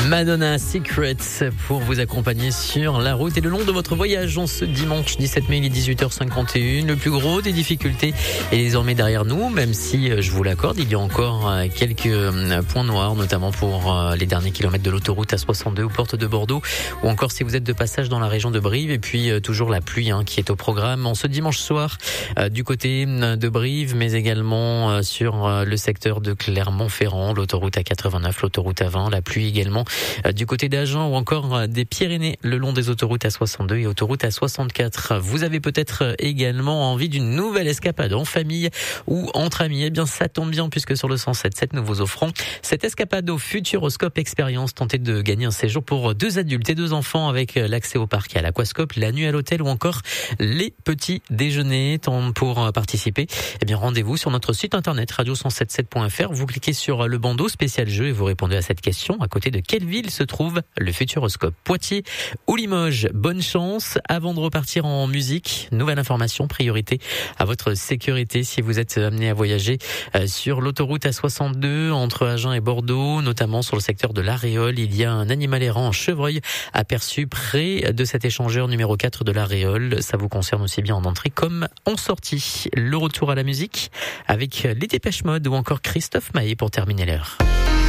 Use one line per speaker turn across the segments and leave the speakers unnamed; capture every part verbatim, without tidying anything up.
Madonna Secrets pour vous accompagner sur la route et le long de votre voyage en ce dimanche dix-sept mai, il est dix-huit heures cinquante et une. Le plus gros des difficultés est désormais derrière nous, même si je vous l'accorde, il y a encore quelques points noirs, notamment pour les derniers kilomètres de l'autoroute A soixante-deux aux portes de Bordeaux, ou encore si vous êtes de passage dans la région de Brive. Et puis toujours la pluie hein, qui est au programme en ce dimanche soir du côté de Brive, mais également sur le secteur de Clermont-Ferrand, l'autoroute A quatre-vingt-neuf, l'autoroute A vingt, la pluie également du côté d'Agen ou encore des Pyrénées le long des autoroutes A soixante-deux et autoroute A soixante-quatre. Vous avez peut-être également envie d'une nouvelle escapade en famille ou entre amis. Eh bien, ça tombe bien puisque sur le cent sept virgule sept, nous vous offrons cette escapade au Futuroscope Expérience. Tentez de gagner un séjour pour deux adultes et deux enfants avec l'accès au parc et à l'aquascope, la nuit à l'hôtel ou encore les petits déjeuners. Pour participer, eh bien, rendez-vous sur notre site internet radio cent soixante-dix-sept point f r. Vous cliquez sur le bandeau spécial jeu et vous répondez à cette question. À côté de quelle ville se trouve le Futuroscope? Poitiers ou Limoges? Bonne chance. Avant de repartir en musique, nouvelle information, priorité à votre sécurité si vous êtes amené à voyager sur l'autoroute A soixante-deux entre Agen et Bordeaux, notamment sur le secteur de l'Aréole. Il y a un animal errant en chevreuil aperçu près de cet échangeur numéro quatre de l'Aréole. Ça vous concerne aussi bien en entrée comme en sortie. Le retour à la musique avec les Dépêche Mode ou encore Christophe Maé pour terminer l'heure.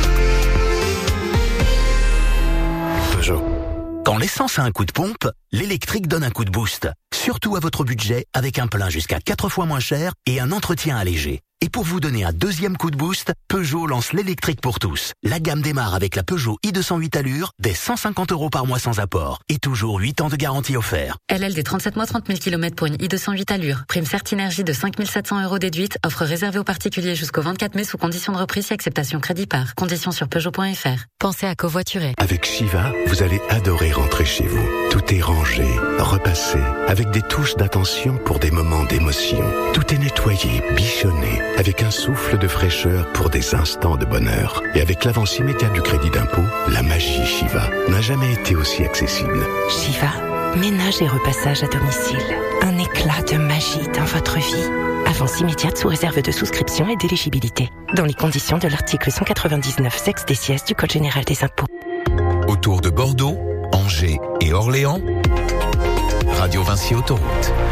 Peugeot. Quand l'essence a un coup de pompe, l'électrique donne un coup de boost. Surtout à votre budget, avec un plein jusqu'à quatre fois moins cher et un entretien allégé. Et pour vous donner un deuxième coup de boost, Peugeot lance l'électrique pour tous. La gamme démarre avec la Peugeot i deux cent huit allures, dès cent cinquante euros par mois sans apport. Et toujours huit ans de garantie offert.
L L D trente-sept mois, trente mille kilomètres pour une i deux cent huit allures. Prime Certinergie de cinq mille sept cents euros déduite. Offre réservée aux particuliers jusqu'au vingt-quatre mai sous condition de reprise et acceptation crédit par. Conditions sur Peugeot point f r. Pensez à covoiturer.
Avec Shiva, vous allez adorer rentrer chez vous. Tout est rangé, repassé, avec des touches d'attention pour des moments d'émotion. Tout est nettoyé, bichonné, avec un souffle de fraîcheur pour des instants de bonheur. Et avec l'avance immédiate du crédit d'impôt, la magie Shiva n'a jamais été aussi accessible.
Shiva, ménage et repassage à domicile. Un éclat de magie dans votre vie. Avance immédiate sous réserve de souscription et d'éligibilité. Dans les conditions de l'article cent quatre-vingt-dix-neuf sexe des sièges du Code général des impôts.
Autour de Bordeaux, Angers et Orléans, Radio Vinci Autoroute.